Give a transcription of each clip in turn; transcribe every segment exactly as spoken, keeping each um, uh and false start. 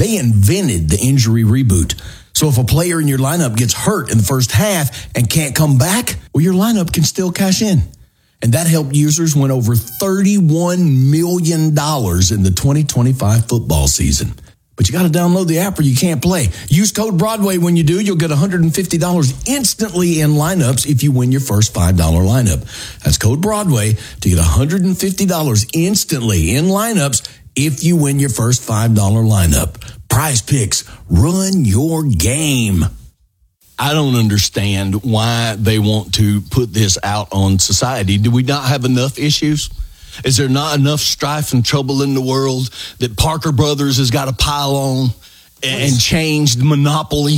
they invented the injury reboot. So if a player in your lineup gets hurt in the first half and can't come back, well, your lineup can still cash in. And that helped users win over thirty-one million dollars in the twenty twenty-five football season. But you got to download the app or you can't play. Use code Broadway when you do. You'll get one hundred fifty dollars instantly in lineups if you win your first five dollars lineup. That's code Broadway to get one hundred fifty dollars instantly in lineups if you win your first five dollars lineup. Prize Picks, run your game. I don't understand why they want to put this out on society. Do we not have enough issues? Is there not enough strife and trouble in the world that Parker Brothers has got to pile on and change the monopoly?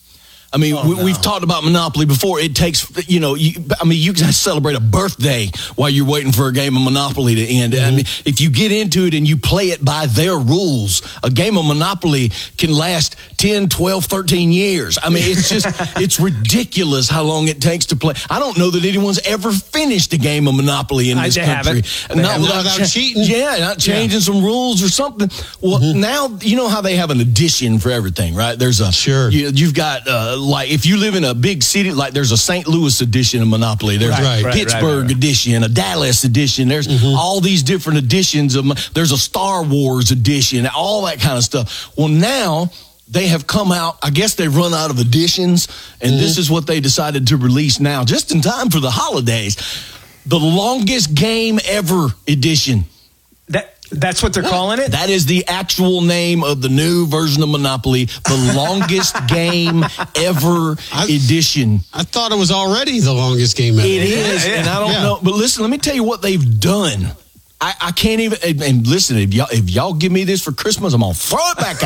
I mean, oh, we, no. we've talked about Monopoly before. It takes, you know, you, I mean, you can celebrate a birthday while you're waiting for a game of Monopoly to end. Mm-hmm. I mean, if you get into it and you play it by their rules, a game of Monopoly can last ten, twelve, thirteen years. I mean, it's just, it's ridiculous how long it takes to play. I don't know that anyone's ever finished a game of Monopoly in this I country. Not not without, without cha- cheating. Yeah, not changing yeah. some rules or something. Well, mm-hmm. now, you know how they have an edition for everything, right? There's a, sure. You, you've got, uh, like, if you live in a big city, like there's a Saint Louis edition of Monopoly, there's right, a right, Pittsburgh right, right, right. edition, a Dallas edition, there's mm-hmm. all these different editions of, there's a Star Wars edition, all that kind of stuff. Well, now they have come out, I guess they've run out of editions, and mm-hmm. this is what they decided to release now, just in time for the holidays. The longest game ever edition. That That's what they're calling it? That is the actual name of the new version of Monopoly, the longest game ever I, edition. I thought it was already the longest game ever. It is, yeah, yeah. and I don't yeah. know. But listen, let me tell you what they've done. I, I can't even, and, and listen, if y'all, if y'all give me this for Christmas, I'm going to throw it back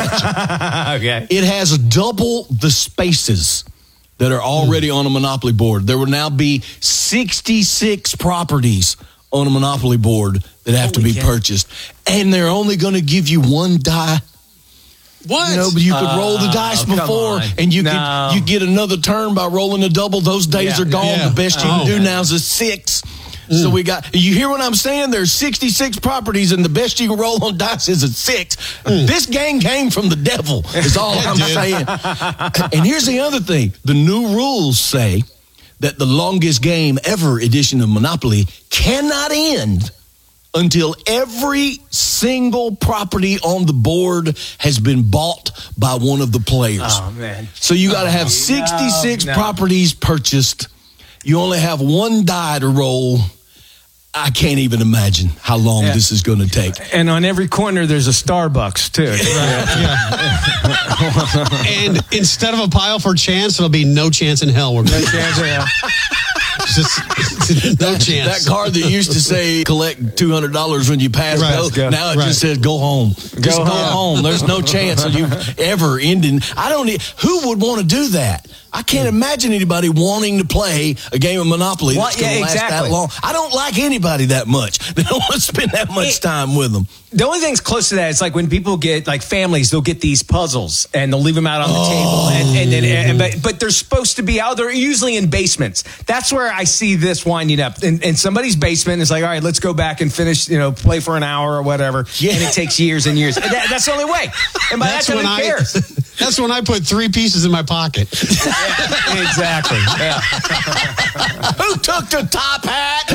at you. Okay. It has double the spaces that are already mm. on a Monopoly board. There will now be sixty-six properties on a Monopoly board that have Holy to be cow. purchased. And they're only going to give you one die. What? You know, but you could uh, roll the dice oh, before, and you no. could you get another turn by rolling a double. Those days yeah. are gone. Yeah. The best you oh, can do man. now is a six. Mm. So we got, you hear what I'm saying? There's sixty-six properties, and the best you can roll on dice is a six. Mm. This game came from the devil, is all I'm saying. And here's the other thing. The new rules say that the longest game ever edition of Monopoly cannot end until every single property on the board has been bought by one of the players. Oh, man. So you got to have sixty-six no, no. properties purchased. You only have one die to roll. I can't even imagine how long yeah. this is going to take. And on every corner, there's a Starbucks, too. Right. Yeah. And instead of a pile for chance, it'll be no chance in hell. We're no chance in hell. Just, no chance. That card that used to say collect two hundred dollars when you pass right, go, go. now it right. just says go home. Just go, go home. home. There's no chance of you ever ending. I don't. Who would want to do that? I can't imagine anybody wanting to play a game of Monopoly that's going to yeah, last exactly. that long. I don't like anybody that much. They don't want to spend that much it, time with them. The only thing's close to that is like when people get, like families, they'll get these puzzles and they'll leave them out on the oh. table. And, and, and, and but, but they're supposed to be out. They're usually in basements. That's where I see this winding up. In, in somebody's basement, it's like, all right, let's go back and finish, you know, play for an hour or whatever. Yeah. And it takes years and years. And that, that's the only way. And by that's that time, who cares? I, that's when I put three pieces in my pocket. Yeah, exactly. Yeah. Who took the top hat?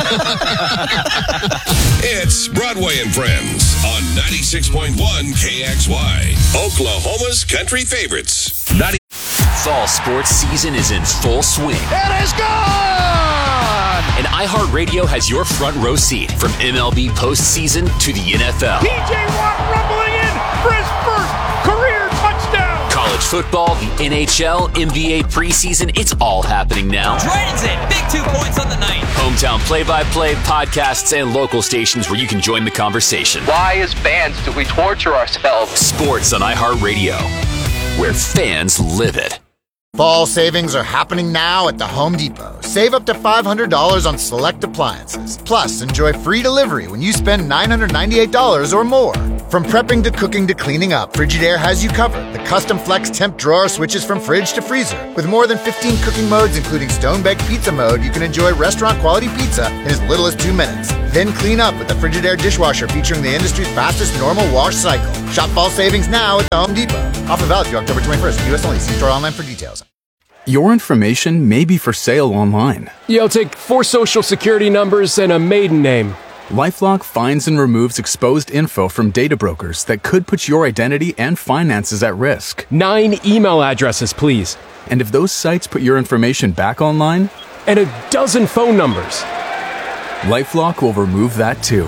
It's Broadway and Friends on ninety-six point one K X Y, Oklahoma's country favorites. ninety- Fall sports season is in full swing. It is gone! And iHeartRadio has your front row seat from M L B postseason to the N F L. P J Watt rumbling in for his first career touchdown. College football, the N H L, N B A preseason, it's all happening now. Transit, big two points on the night. Hometown play-by-play, podcasts, and local stations where you can join the conversation. Why, as fans, do we torture ourselves? Sports on iHeartRadio, where fans live it. Fall savings are happening now at the Home Depot. Save up to five hundred dollars on select appliances. Plus, enjoy free delivery when you spend nine hundred ninety-eight dollars or more. From prepping to cooking to cleaning up, Frigidaire has you covered. The custom flex temp drawer switches from fridge to freezer. With more than fifteen cooking modes, including stone-baked pizza mode, you can enjoy restaurant-quality pizza in as little as two minutes. Then clean up with the Frigidaire dishwasher featuring the industry's fastest normal wash cycle. Shop fall savings now at the Home Depot. Offer valid through October twenty-first. U S only. See store online for details. Your information may be for sale online. Yo, take four social security numbers and a maiden name. LifeLock finds and removes exposed info from data brokers that could put your identity and finances at risk. Nine email addresses, please. And if those sites put your information back online? And a dozen phone numbers. LifeLock will remove that too.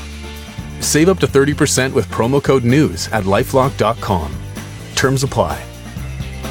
Save up to thirty percent with promo code NEWS at lifelock dot com. Terms apply.